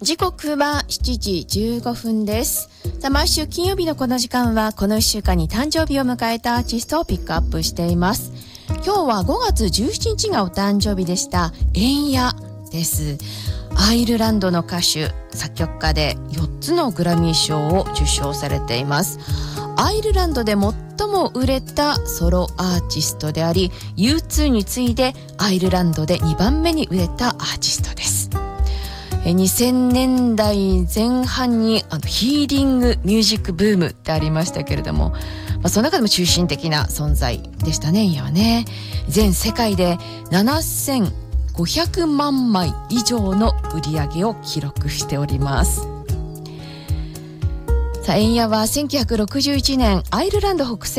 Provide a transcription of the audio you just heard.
時刻は7時15分です。毎週金曜日のこの時間はこの1週間に誕生日を迎えたアーティストをピックアップしています。今日は5月17日がお誕生日でしたエンヤです。アイルランドの歌手作曲家で4つのグラミー賞を受賞されています。アイルランドで最も売れたソロアーティストであり U2 に次いでアイルランドで2番目に売れたアーティストです。2000年代前半にヒーリングミュージックブームってありましたけれども、その中でも中心的な存在でしたね。エンヤはね、全世界で7500万枚以上の売り上げを記録しております。エンヤは1961年アイルランド北西